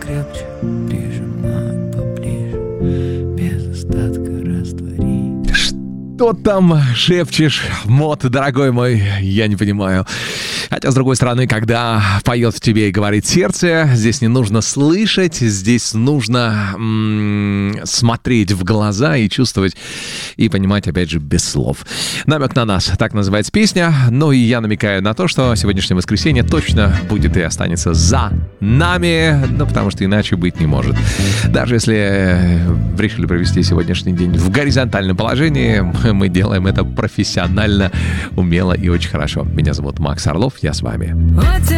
покрепче, прижимай поближе, без остатка раствори. Что там шепчешь, Мот, дорогой мой, я не понимаю. Хотя, с другой стороны, когда поет в тебе и говорит сердце, здесь не нужно слышать, здесь нужно смотреть в глаза и чувствовать, и понимать, опять же, без слов. «Намек на нас» — так называется песня. Ну и я намекаю на то, что сегодняшнее воскресенье точно будет и останется за нами, ну потому что иначе быть не может. Даже если решили провести сегодняшний день в горизонтальном положении, мы делаем это профессионально, умело и очень хорошо. Меня зовут Макс Орлов, я с вами.